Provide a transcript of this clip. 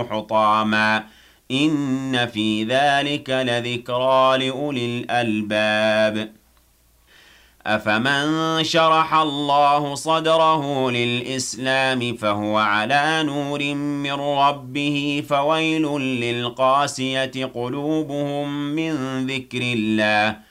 حطاما إن في ذلك لذكرى لأولي الألباب أفمن شرح الله صدره للإسلام فهو على نور من ربه فويل للقاسية قلوبهم من ذكر الله